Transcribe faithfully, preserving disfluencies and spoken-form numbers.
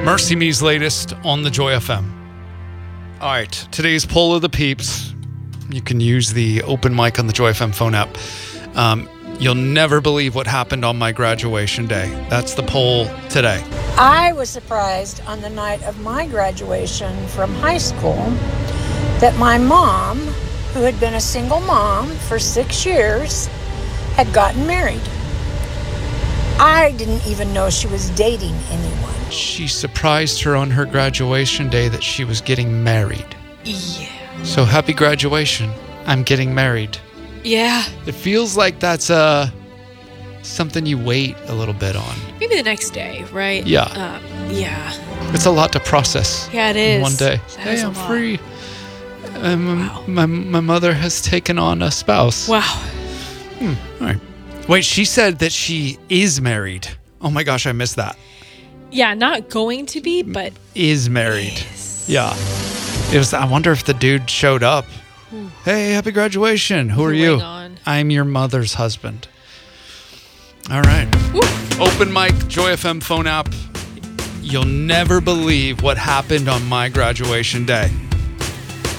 Mercy Me's latest on the Joy F M. All right, today's poll of the peeps. You can use the open mic on the Joy F M phone app. Um, you'll never believe what happened on my graduation day. That's the poll today. I was surprised on the night of my graduation from high school that my mom, who had been a single mom for six years, had gotten married. I didn't even know she was dating anyone. She surprised her on her graduation day that she was getting married. Yeah. So happy graduation. I'm getting married. Yeah. It feels like that's uh, something you wait a little bit on. Maybe the next day, right? Yeah. Uh, yeah. It's a lot to process. Yeah, it in is. one day. That Hey, is a I'm lot. free. Um, Wow. my, my mother has taken on a spouse. Wow. Hmm. All right. Wait, she said that she is married. Oh my gosh, I missed that. Yeah, not going to be, but Is married. is. Yeah. It was. I wonder if the dude showed up. Hey, happy graduation. Who are The you? ring on. I'm your mother's husband. All right. Woo. Open mic, Joy F M phone app. You'll never believe what happened on my graduation day.